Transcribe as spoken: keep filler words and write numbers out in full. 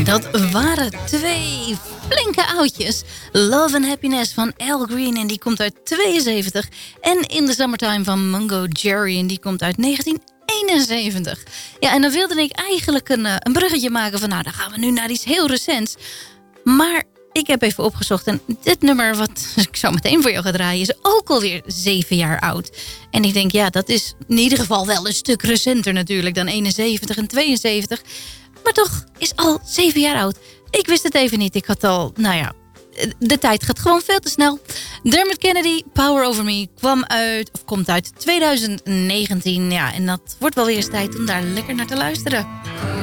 Dat waren twee flinke oudjes. Love and Happiness van Al Green en die komt uit tweeënzeventig. En In the Summertime van Mungo Jerry en die komt uit negentien eenenzeventig. Ja, en dan wilde ik eigenlijk een, een bruggetje maken van... nou, dan gaan we nu naar iets heel recents. Maar ik heb even opgezocht en dit nummer wat ik zo meteen voor jou ga draaien... is ook alweer zeven jaar oud. En ik denk, ja, dat is in ieder geval wel een stuk recenter natuurlijk... dan eenenzeventig en tweeënzeventig. Maar toch is al zeven jaar oud. Ik wist het even niet. Ik had al, nou ja, de tijd gaat gewoon veel te snel. Dermot Kennedy, Power Over Me, kwam uit, of komt uit twintig negentien. Ja, en dat wordt wel weer eens tijd om daar lekker naar te luisteren.